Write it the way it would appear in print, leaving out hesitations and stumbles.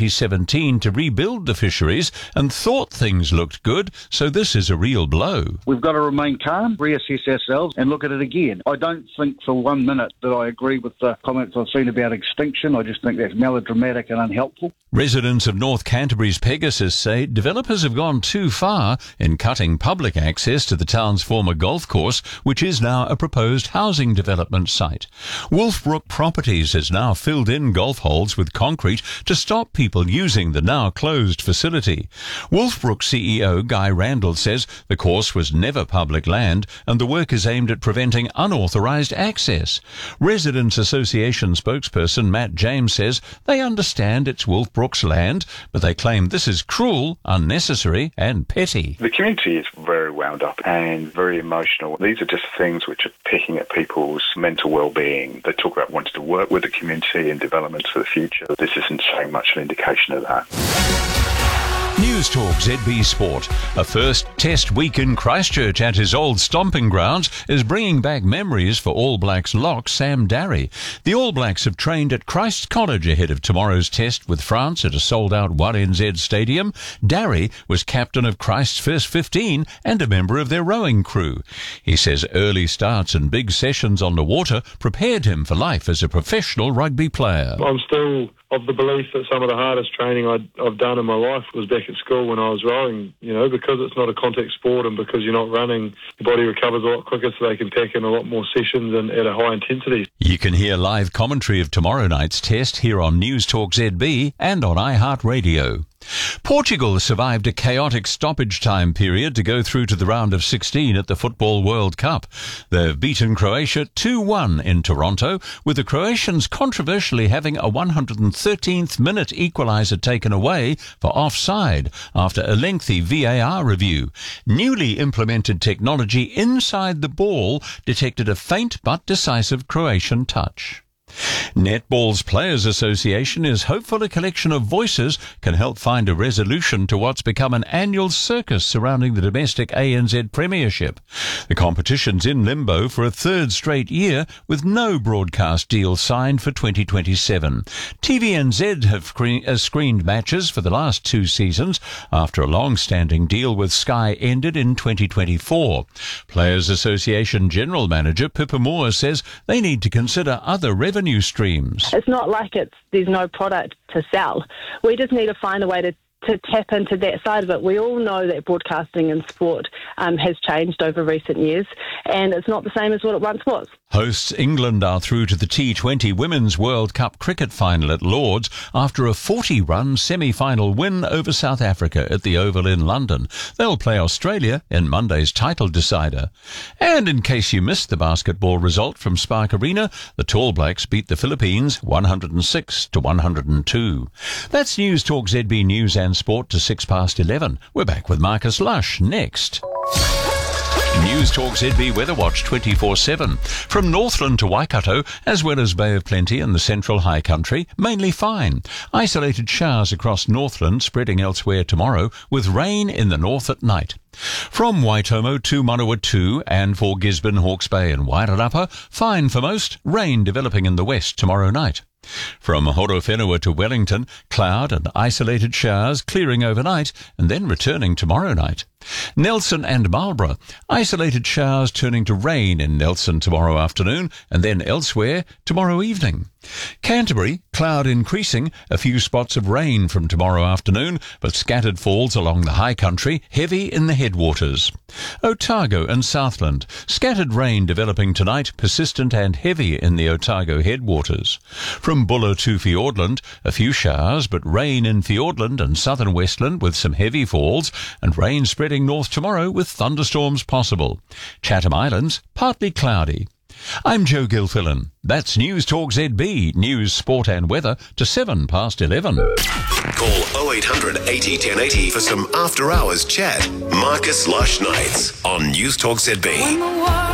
2017 to rebuild the fisheries and thought things looked good, so this is a real blow. We've got to remain calm, reassess ourselves and look at it again. I don't think for 1 minute that I agree with the comments I've seen about extinction. I just think that's melodramatic and unhelpful. Residents of North Canterbury's Pegasus say developers have gone too far in cutting public access to the town's former golf course, which is now a proposed housing development site. Wolfbrook Properties has now filled in golf holes with concrete to stop people using the now closed facility. Wolfbrook CEO Guy Randall says the course was never public land and the work is aimed at preventing unauthorised access. Residents Association spokesperson Matt James says they understand it's Wolfbrook's land, but they claim this is cruel, unnecessary and petty. The community is very wound up and very emotional. These are just things which are picking at people's mental well-being. They talk about wanting to work with the community and developments for the future. This isn't showing much an indication of that. News Talk ZB Sport. A first test week in Christchurch at his old stomping grounds is bringing back memories for All Blacks lock Sam Darry. The All Blacks have trained at Christ College ahead of tomorrow's test with France at a sold-out 1NZ stadium. Darry was captain of Christ's first 15 and a member of their rowing crew. He says early starts and big sessions on the water prepared him for life as a professional rugby player. I'm still of the belief that some of the hardest training I've done in my life was back at school when I was rowing, because it's not a contact sport and because you're not running, your body recovers a lot quicker so they can pack in a lot more sessions and at a high intensity. You can hear live commentary of tomorrow night's test here on News Talk ZB and on iHeartRadio. Portugal survived a chaotic stoppage time period to go through to the round of 16 at the Football World Cup. They've beaten Croatia 2-1 in Toronto, with the Croatians controversially having a 113th minute equaliser taken away for offside after a lengthy VAR review. Newly implemented technology inside the ball detected a faint but decisive Croatian touch. Netball's Players Association is hopeful a collection of voices can help find a resolution to what's become an annual circus surrounding the domestic ANZ Premiership. The competition's in limbo for a third straight year with no broadcast deal signed for 2027. TVNZ have screened matches for the last 2 seasons after a long-standing deal with Sky ended in 2024. Players Association General Manager Pippa Moore says they need to consider other revenue streams. It's not like there's no product to sell. We just need to find a way to tap into that side of it. We all know that broadcasting in sport has changed over recent years, and it's not the same as what it once was. Hosts England are through to the T20 Women's World Cup cricket final at Lord's after a 40-run semi-final win over South Africa at the Oval in London. They'll play Australia in Monday's title decider. And in case you missed the basketball result from Spark Arena, the Tall Blacks beat the Philippines 106-102. That's News Talk ZB News and Sport to 11:06. We're back with Marcus Lush next. News Talk ZB Weather Watch 24/7. From Northland to Waikato, as well as Bay of Plenty and the Central High Country, mainly fine. Isolated showers across Northland, spreading elsewhere tomorrow, with rain in the north at night. From Waitomo to Manawatu and for Gisborne, Hawke's Bay and Wairarapa, fine for most, rain developing in the west tomorrow night. From Horowhenua to Wellington, cloud and isolated showers clearing overnight and then returning tomorrow night. Nelson and Marlborough, isolated showers turning to rain in Nelson tomorrow afternoon and then elsewhere tomorrow evening. Canterbury, cloud increasing, a few spots of rain from tomorrow afternoon, but scattered falls along the high country, heavy in the headwaters. Otago and Southland, scattered rain developing tonight, persistent and heavy in the Otago headwaters. From Buller to Fiordland, a few showers, but rain in Fiordland and southern Westland with some heavy falls, and rain spreading north tomorrow with thunderstorms possible. Chatham Islands, partly cloudy. I'm Joe Gilfillan. That's News Talk ZB, news, sport and weather to 11:11. Call 0800 80 1080 for some after-hours chat. Marcus Lush Nights on News Talk ZB.